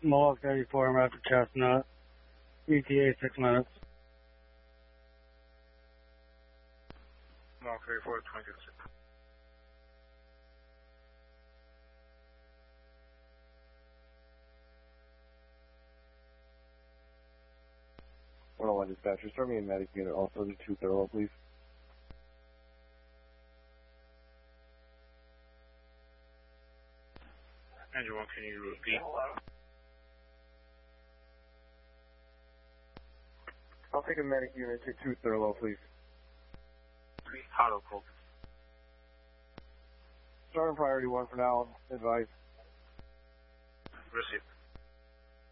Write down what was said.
Mohawk 34, I'm after Chestnut. ETA 6 minutes. Mohawk 34, 26. One dispatcher, start me a medic unit, also the 2 thorough, please. Engine 1, can you repeat? I'll take a medic unit to 2 thorough, please. Auto code. Start on priority 1 for now, advise. Receive.